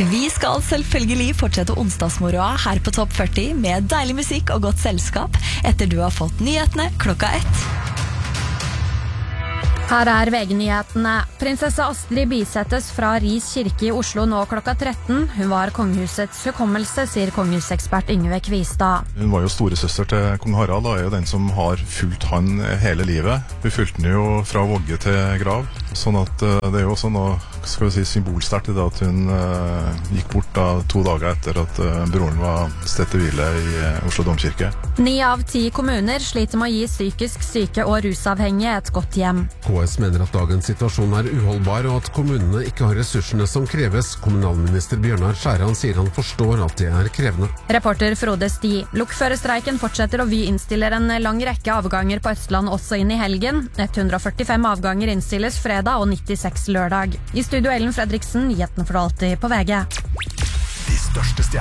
Vi skal selvfølgelig fortsette onsdagsmoroa her på Topp 40 med deilig musikk og godt selskap etter du har fått nyhetene 1:00. Her VG-nyhetene. Prinsesse Astrid bisettes fra Ris kirke I Oslo nå 13:00. Hun var kongehusets hukommelse, sier kongehusekspert Yngve Kvistad. Hun var jo storesøster til kong Harald, og jo den som har fulgt han hele livet. Hun fulgte han jo fra vogge til grav, sånn at det jo også noe symbolsterkt I det at hun gikk bort 2 dager etter at broren var stedt til hvile I Oslo domkirke. 9 av 10 kommuner sliter med å gi psykisk syke og rusavhengige et godt hjem. KS mener at dagens situasjon uholdbar og at kommunene ikke har ressursene som kreves. Kommunalminister Bjørnar Skjæran sier han forstår at det krevende. Reporter Frode Sti. Lokførerstreiken fortsetter og Vy innstiller en lang rekke avganger på Østland også inn I helgen. 145 avganger innstilles fredag og 96 lørdag. I studio Ellen Fredriksen, nyhetene for alltid på VG. De største stjernene